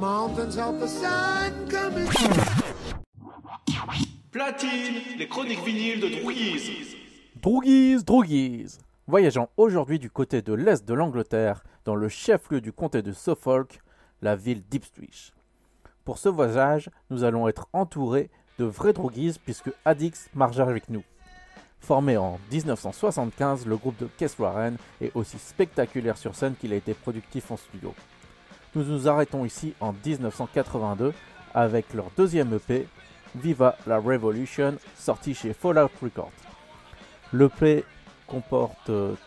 mountains of the sun coming. Platine, les chroniques vinyles de Droogies. Droogies. Voyageons aujourd'hui du côté de l'est de l'Angleterre, dans le chef-lieu du comté de Suffolk, la ville d'Ipswich. Pour ce voyage, nous allons être entourés de vrais Droogies puisque Addix marche avec nous. Formé en 1975, le groupe de Keith Warren est aussi spectaculaire sur scène qu'il a été productif en studio. Nous nous arrêtons ici en 1982 avec leur deuxième EP, Viva la Revolution, sorti chez Fallout Records. L'EP comporte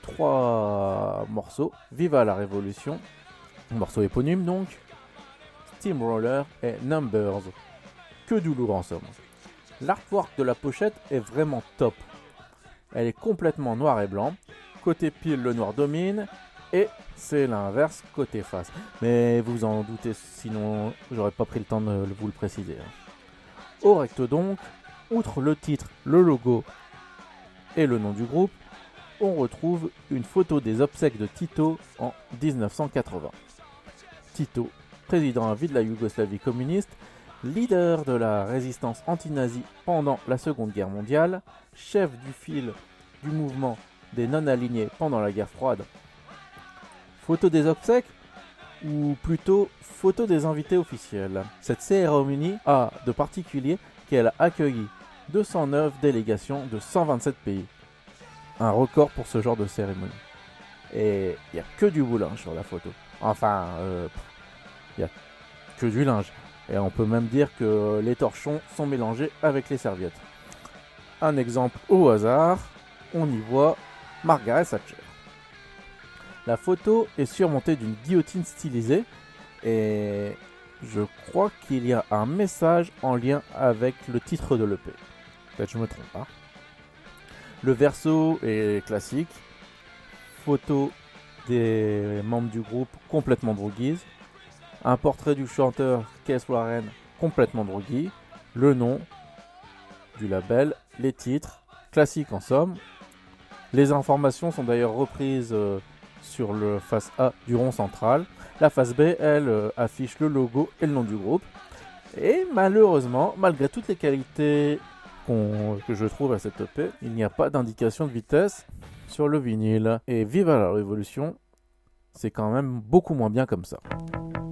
3 morceaux, Viva la Révolution, morceau éponyme donc, Steamroller et Numbers. Que du lourd en somme. L'artwork de la pochette est vraiment top. Elle est complètement noir et blanc. Côté pile, le noir domine. Et c'est l'inverse côté face. Mais vous en doutez, sinon j'aurais pas pris le temps de vous le préciser. Au recto donc, outre le titre, le logo et le nom du groupe, on retrouve une photo des obsèques de Tito en 1980. Tito, président à vie de la Yougoslavie communiste, leader de la résistance anti-nazie pendant la Seconde Guerre mondiale, chef du fil du mouvement des non-alignés pendant la guerre froide. Photo des obsèques ou plutôt photo des invités officiels. Cette cérémonie a de particulier qu'elle a accueilli 209 délégations de 127 pays. Un record pour ce genre de cérémonie. Et il n'y a que du linge sur la photo. Enfin, il n'y a que du linge. Et on peut même dire que les torchons sont mélangés avec les serviettes. Un exemple au hasard, on y voit Margaret Thatcher. La photo est surmontée d'une guillotine stylisée et je crois qu'il y a un message en lien avec le titre de l'EP. Peut-être je me trompe pas. Le verso est classique. Photo des membres du groupe complètement Droogies. Un portrait du chanteur Keith Warren complètement Droogie. Le nom du label, les titres, classiques en somme. Les informations sont d'ailleurs reprises sur le face A du rond central. La face B, elle, affiche le logo et le nom du groupe. Et malheureusement, malgré toutes les qualités que je trouve à cette EP, il n'y a pas d'indication de vitesse sur le vinyle. Et Viva la Révolution, c'est quand même beaucoup moins bien comme ça.